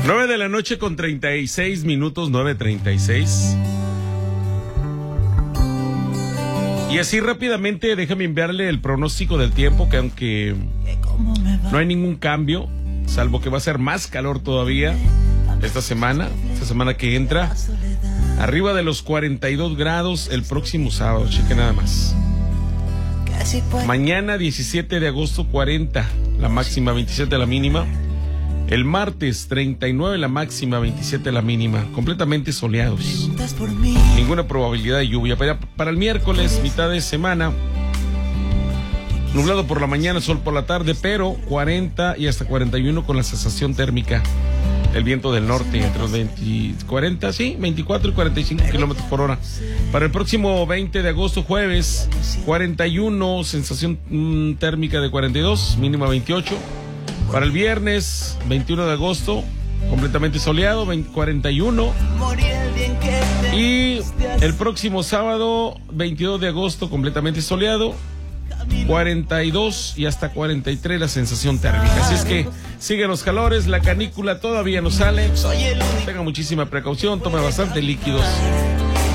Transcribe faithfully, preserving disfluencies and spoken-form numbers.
nueve de la noche con treinta y seis minutos, nueve treinta y seis. Y así rápidamente déjame enviarle el pronóstico del tiempo, que aunque no hay ningún cambio, salvo que va a ser más calor todavía esta semana, esta semana que entra, arriba de los cuarenta y dos grados el próximo sábado, cheque nada más. Mañana diecisiete de agosto, cuarenta la máxima, veintisiete la mínima. El martes treinta y nueve la máxima, veintisiete la mínima, completamente soleados. Ninguna probabilidad de lluvia. Para, para el miércoles, mitad de semana, nublado por la mañana, sol por la tarde, pero cuarenta y hasta cuarenta y uno con la sensación térmica. El viento del norte entre los veinte, cuarenta, sí, veinticuatro y cuarenta y cinco kilómetros por hora. Para el próximo veinte de agosto, jueves, cuarenta y uno, sensación mmm, térmica de cuarenta y dos, mínima veintiocho. Para el viernes, veintiuno de agosto, completamente soleado, veinte, cuarenta y uno. Y el próximo sábado, veintidós de agosto, completamente soleado, cuarenta y dos y hasta cuarenta y tres la sensación térmica. Así es que siguen los calores, la canícula todavía no sale. Tenga muchísima precaución, tome bastante líquidos.